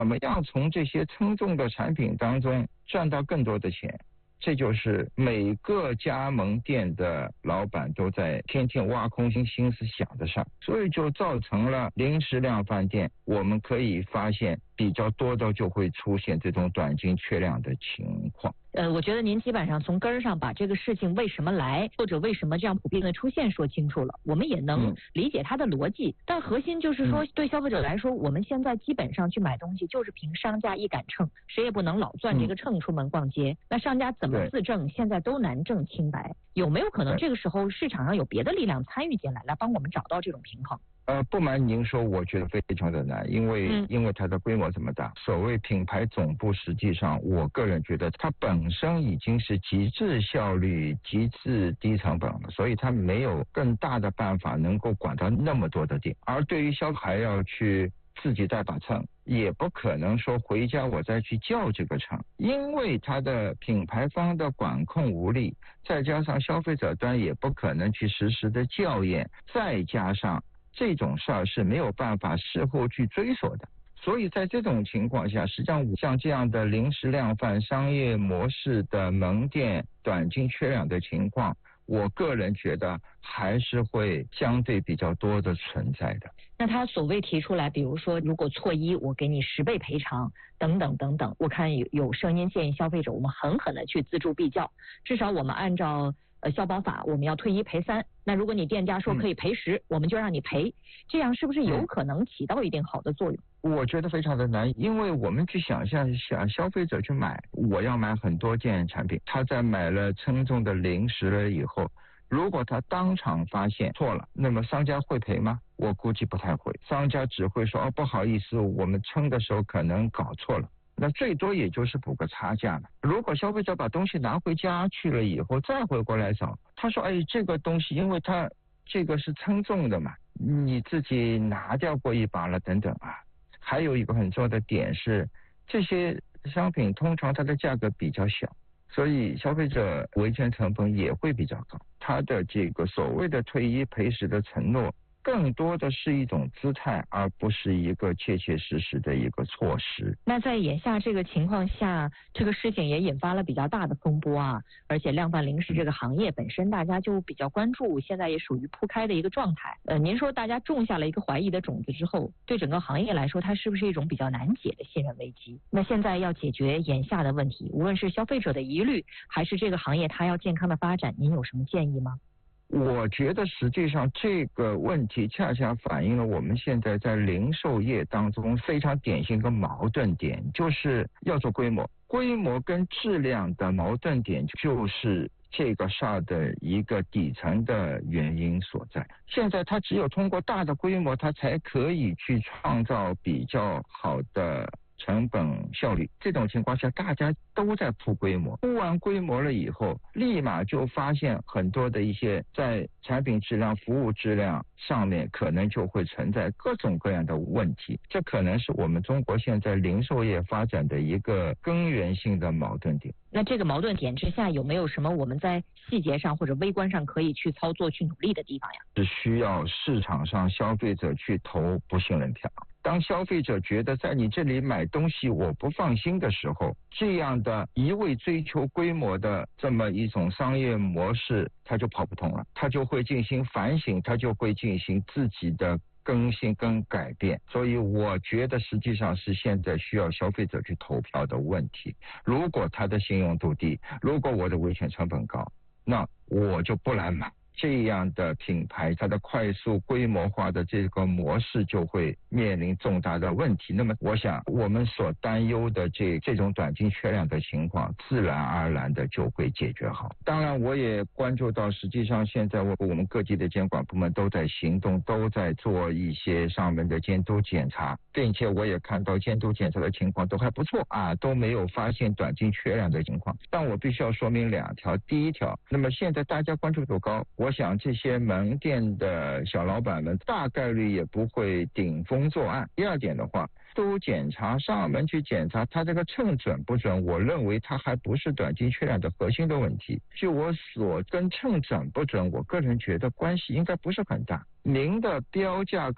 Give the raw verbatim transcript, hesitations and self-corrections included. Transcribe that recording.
怎么样从这些称重的产品当中赚到更多的钱？这就是每个加盟店的老板都在天天挖空心心思想的事儿，所以就造成了零食量贩店，我们可以发现比较多的就会出现这种短斤缺两的情况。 呃，我觉得您基本上从根儿上把这个事情为什么来，或者为什么这样普遍的出现说清楚了，我们也能理解它的逻辑。嗯、但核心就是说，对消费者来说，我们现在基本上去买东西就是凭商家一杆秤，谁也不能老攥这个秤出门逛街。嗯、那商家怎么自证，现在都难证清白。有没有可能这个时候市场上有别的力量参与进来，来帮我们找到这种平衡？ 呃，不瞒您说，我觉得非常的难，因为、嗯、因为它的规模这么大。所谓品牌总部，实际上我个人觉得它本身已经是极致效率、极致低成本了，所以它没有更大的办法能够管到那么多的店。而对于消费还要去自己带把秤，也不可能说回家我再去叫这个秤，因为它的品牌方的管控无力，再加上消费者端也不可能去实时的校验，再加上这种事儿是没有办法事后去追索的，所以在这种情况下，实际上像这样的零食量贩商业模式的门店短斤缺两的情况，我个人觉得还是会相对比较多的存在的。 那他所谓提出来，比如说如果错一，我给你十倍赔偿等等等等，我看有有声音建议消费者我们狠狠的去锱铢必较，至少我们按照呃消保法我们要退一赔三，那如果你店家说可以赔十、嗯、我们就让你赔，这样是不是有可能起到一定好的作用？ 我觉得非常的难，因为我们去想象一下，消费者去买，我要买很多件产品，他在买了称重的零食了以后，如果他当场发现错了，那么商家会赔吗？我估计不太会，商家只会说哦不好意思，我们称的时候可能搞错了，那最多也就是补个差价了。如果消费者把东西拿回家去了以后，再回过来找，他说哎这个东西因为他这个是称重的嘛，你自己拿掉过一把了等等啊。还有一个很重要的点是，这些商品通常它的价格比较小，所以消费者维权成本也会比较高，它的这个所谓的退一赔十的承诺更多的是一种姿态，而不是一个切切实实的一个措施。 那在眼下这个情况下，这个事情也引发了比较大的风波啊，而且量贩零食这个行业本身大家就比较关注，现在也属于铺开的一个状态。呃，您说大家种下了一个怀疑的种子之后，对整个行业来说，它是不是一种比较难解的信任危机？那现在要解决眼下的问题，无论是消费者的疑虑，还是这个行业它要健康的发展，您有什么建议吗？ 我觉得实际上这个问题恰恰反映了我们现在在零售业当中非常典型的矛盾点，就是要做规模，规模跟质量的矛盾点就是这个事儿的一个底层的原因所在。现在它只有通过大的规模，它才可以去创造比较好的成本效率，这种情况下大家都在铺规模，铺完规模了以后，立马就发现很多的一些在产品质量、服务质量上面可能就会存在各种各样的问题，这可能是我们中国现在零售业发展的一个根源性的矛盾点。 那这个矛盾点之下，有没有什么我们在细节上或者微观上可以去操作、去努力的地方呀？ 是需要市场上消费者去投不信任票。当消费者觉得在你这里买东西我不放心的时候，这样的一味追求规模的这么一种商业模式，它就跑不通了，它就会进行反省，它就会进行自己的更新跟改变。所以我觉得实际上是现在需要消费者去投票的问题。如果他的信用度低，如果我的维权成本高，那我就不来买。这样的品牌，它的快速规模化的这个模式就会面临重大的问题。那么我想我们所担忧的这这种短斤缺两的情况，自然而然的就会解决好。当然我也关注到，实际上现在我我们各地的监管部门都在行动，都在做一些上门的监督检查，并且我也看到监督检查的情况都还不错啊，都没有发现短斤缺两的情况。但我必须要说明两条，第一条，那么现在大家关注度高，我想这些门店的小老板们大概率也不会顶风作案。第二点的话，都检查上门去检查他这个秤准不准，我认为它还不是短斤缺两的核心的问题。据我所跟秤准不准，我个人觉得关系应该不是很大。您的标价